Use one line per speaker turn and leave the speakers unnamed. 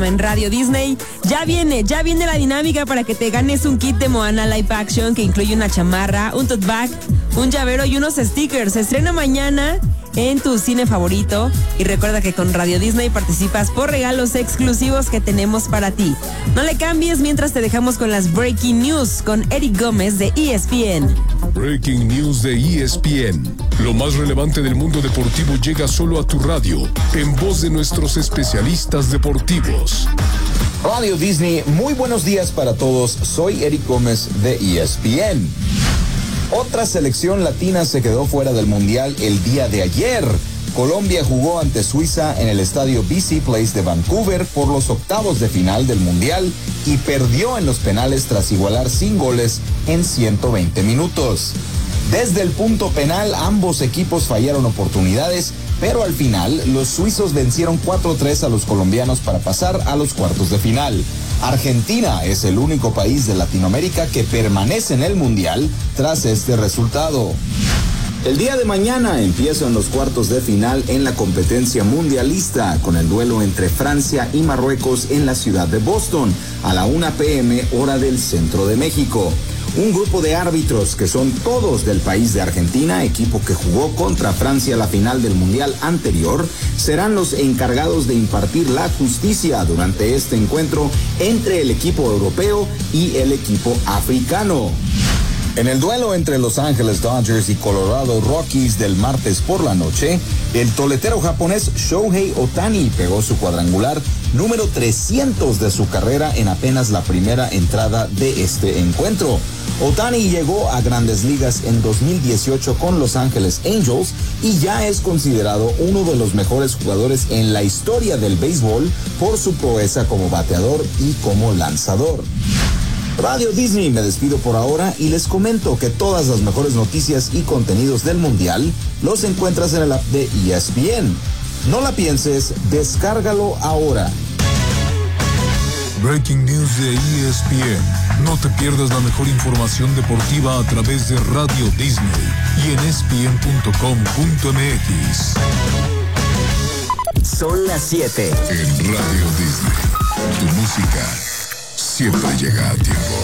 En Radio Disney ya viene la dinámica para que te ganes un kit de Moana Live Action que incluye una chamarra, un tote bag, un llavero y unos stickers. Se estrena mañana en tu cine favorito y recuerda que con Radio Disney participas por regalos exclusivos que tenemos para ti. No le cambies mientras te dejamos con las Breaking News con Eric Gómez de ESPN.
Breaking News de ESPN. Lo más relevante del mundo deportivo llega solo a tu radio, en voz de nuestros especialistas deportivos.
Radio Disney, muy buenos días para todos. Soy Eric Gómez de ESPN. Otra selección latina se quedó fuera del Mundial el día de ayer. Colombia jugó ante Suiza en el estadio BC Place de Vancouver por los octavos de final del Mundial y perdió en los penales tras igualar sin goles en 120 minutos. Desde el punto penal, ambos equipos fallaron oportunidades, pero al final los suizos vencieron 4-3 a los colombianos para pasar a los cuartos de final. Argentina es el único país de Latinoamérica que permanece en el Mundial tras este resultado. El día de mañana empiezan los cuartos de final en la competencia mundialista con el duelo entre Francia y Marruecos en la ciudad de Boston a la 1 p.m. hora del centro de México. Un grupo de árbitros que son todos del país de Argentina, equipo que jugó contra Francia la final del mundial anterior, serán los encargados de impartir la justicia durante este encuentro entre el equipo europeo y el equipo africano. En el duelo entre Los Ángeles Dodgers y Colorado Rockies del martes por la noche, el toletero japonés Shohei Ohtani pegó su cuadrangular número 300 de su carrera en apenas la primera entrada de este encuentro. Ohtani llegó a Grandes Ligas en 2018 con Los Ángeles Angels y ya es considerado uno de los mejores jugadores en la historia del béisbol por su proeza como bateador y como lanzador. Radio Disney, me despido por ahora y les comento que todas las mejores noticias y contenidos del Mundial los encuentras en el app de ESPN. No la pienses, descárgalo ahora.
Breaking News de ESPN. No te pierdas la mejor información deportiva a través de Radio Disney y en espn.com.mx.
Son las 7.
En Radio Disney, tu música siempre llega a tiempo.